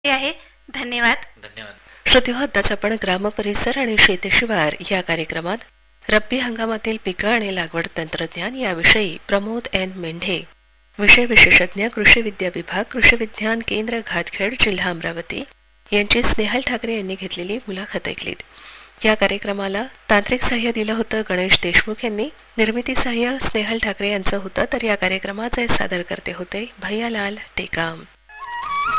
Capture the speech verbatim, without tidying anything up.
आहे. धन्यवाद. धन्यवाद. श्रोते हो, आताच आपण ग्रामपरिसर आणि शेतशिवार या कार्यक्रमात रब्बी हंगामातील पिकं आणि लागवड तंत्रज्ञान याविषयी प्रमोद एन मेंढे, विषय विशेषज्ञ, कृषी विद्या विभाग, कृषी विज्ञान केंद्र, घातखेड, जिल्हा अमरावती यांची स्नेहल ठाकरे यांनी घेतलेली मुलाखत ऐकलीत. या कार्यक्रमाला तांत्रिक सहाय्य दिलं होतं गणेश देशमुख यांनी. निर्मिती सहाय्य स्नेहल ठाकरे यांचं होतं. तर या कार्यक्रमाचे सादरकर्ते होते भैयालाल टेकाम.